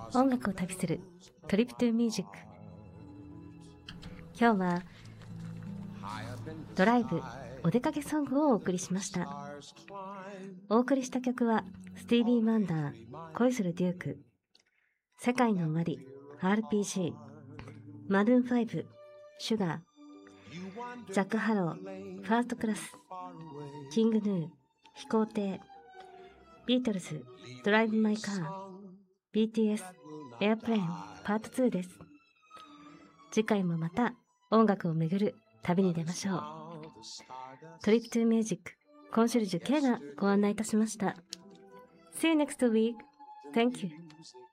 音楽を旅するトリップトゥミュージック。今日はドライブお出かけソングをお送りしました。お送りした曲はスティービー・ワンダー、恋するデューク、世界の終わり、 RPG、 マルーン5、シュガー、ジャック・ハロー、ファーストクラス、キング・ヌー、飛行艇、ビートルズ、ドライブ・マイ・カー、 BTS、 エアプレーンパート2です。次回もまた音楽を巡る旅に出ましょう。トリップトゥミュージックコンシェルジュ K がご案内いたしました。See you next week. Thank you.